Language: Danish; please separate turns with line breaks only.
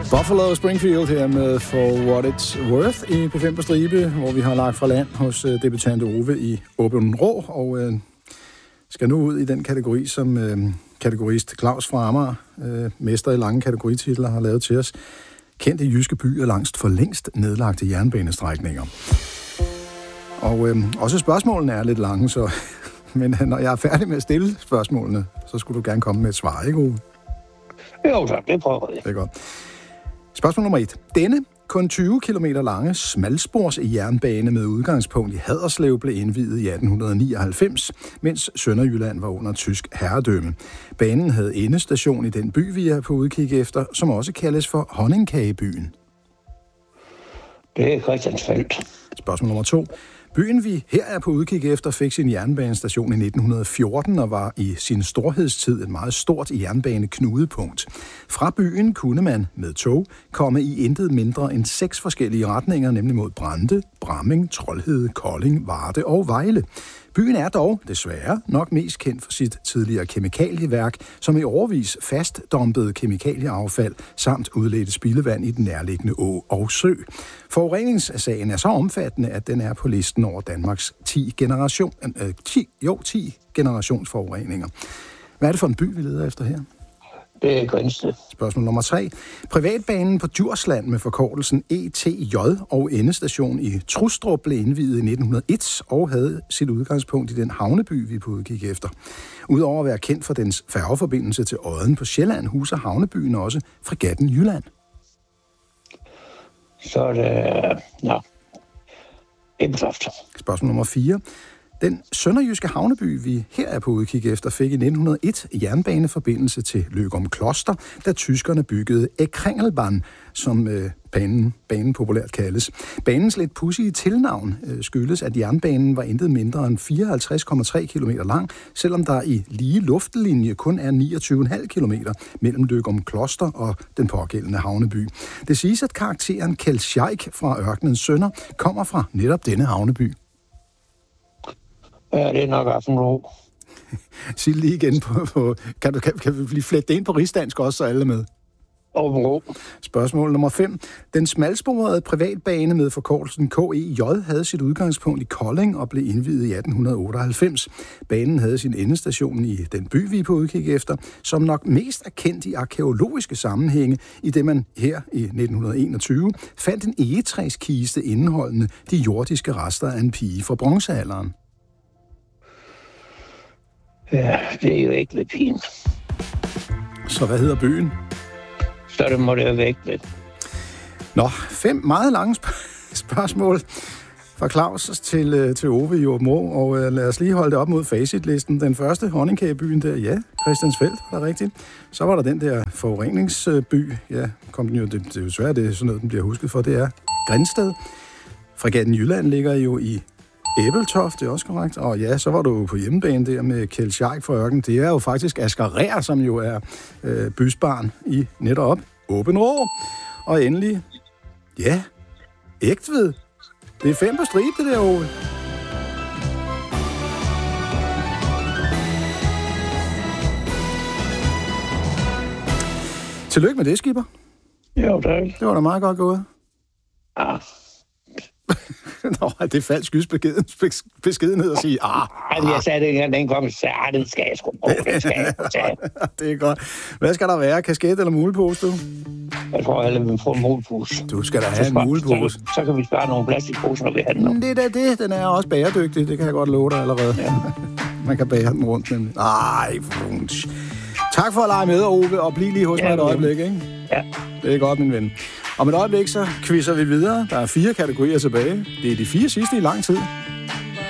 Buffalo Springfield her med For What It's Worth i P5 på stribe, hvor vi har lagt fra land hos debutant Ove i Åben Rå, og skal nu ud i den kategori, som kategorist Claus fra Amager, mester i lange kategorititler, har lavet til os. Kendte jyske byer langs for længst nedlagte jernbanestrækninger. Og også spørgsmålene er lidt lange, så men når jeg er færdig med at stille spørgsmålene, så skulle du gerne komme med et svar, ikke Ove?
Jo tak, det prøver jeg.
Det er godt. Spørgsmål nummer 1. Denne kun 20 km lange smalspors jernbane med udgangspunkt i Haderslev blev indviet i 1899, mens Sønderjylland var under tysk herredømme. Banen havde endestation i den by, vi er på udkig efter, som også kaldes for Honningkagebyen.
Det er Christiansfeld.
Spørgsmål nummer 2. Byen, vi her er på udkig efter, fik sin jernbanestation i 1914 og var i sin storhedstid et meget stort jernbaneknudepunkt. Fra byen kunne man med tog komme i intet mindre end 6 forskellige retninger, nemlig mod Brande, Bramming, Troldhede, Kolding, Varde og Vejle. Byen er dog, desværre, nok mest kendt for sit tidligere kemikalieværk, som i årevis fastdumpede kemikalieaffald samt udledte spildevand i den nærliggende å og sø. Forureningssagen er så omfattende, at den er på listen over Danmarks 10 generationsforureninger. Hvad er det for en by, vi leder efter her?
Det er Grindsted.
Spørgsmål nummer 3. Privatbanen på Djursland med forkortelsen ETJ og endestation i Trustrup blev indviet i 1901 og havde sit udgangspunkt i den havneby, vi på udkig efter. Udover at være kendt for dens færgeforbindelse til Odden på Sjælland, huser havnebyen også fregatten Jylland.
Så er det... Ebeltoft.
Spørgsmål nummer 4. Den sønderjyske havneby, vi her er på udkig efter, fik i 1901 jernbaneforbindelse til Løgum Kloster, da tyskerne byggede Kringelbahn, som banen populært kaldes. Banens lidt pudsige tilnavn skyldes, at jernbanen var intet mindre end 54,3 km lang, selvom der i lige luftlinje kun er 29,5 km mellem Løgum Kloster og den pågældende havneby. Det siges, at karakteren Kjeld Scheik fra Ørkenens Sønner kommer fra netop denne havneby.
Ja, det er nok Affenrå.
Sig lige igen på kan vi blive flettet ind på rigsdansk også, så alle er med?
Affenrå.
Spørgsmål nummer 5. Den smalsporede privatbane med forkortelsen KEJ havde sit udgangspunkt i Kolding og blev indviet i 1898. Banen havde sin endestation i den by, vi er på udkig efter, som nok mest er kendt i arkæologiske sammenhænge, i det man her i 1921 fandt en egetræskiste indeholdende de jordiske rester af en pige fra bronzealderen.
Ja, det er jo ikke lidt fint.
Så hvad hedder byen?
Så det må det jo væk lidt.
Nå, 5 meget lange spørgsmål fra Claus til Ove i Åben Rå, og lad os lige holde det op mod facitlisten. Den første, Honningkagebyen der, ja, Christiansfeld, var rigtigt. Så var der den der forureningsby, ja, kom den jo, det er jo svært, det er sådan noget, den bliver husket for, det er Grindsted. Fregatten Jylland ligger jo i Ebeltoft, det er også korrekt. Og ja, så var du på hjemmebane der med Kjeld Scheik fra Ørken. Det er jo faktisk Asger Rær, som jo er bysbarn i netop Åben Rå. Og endelig, ja, Ægtved. Det er 5 på stribe, det der, Ove. Tillykke med det, skipper.
Jo, tak.
Det var da meget godt gået.
Ja.
Nå, det er falsk beskedenhed at sige,
Jeg sagde det, den kom, så den skal jeg sgu bruge, den skal jeg tage.
Det er godt. Hvad skal der være? Kasket eller mulepose, du?
Jeg tror, alle vil få en mulepose.
Du skal da have en mulepose.
Så kan vi spare nogle plastikposer, når vi handler.
Det er da det. Den er også bæredygtig. Det kan jeg godt love dig allerede. Ja. Man kan bære den rundt. Men... Ej, frunch. Tak for at lege med, Ove, og bliv lige hos mig et øjeblik, ikke?
Ja.
Det er godt, min ven. Om et øjeblik, så quizzer vi videre. Der er 4 kategorier tilbage. Det er de 4 sidste i lang tid.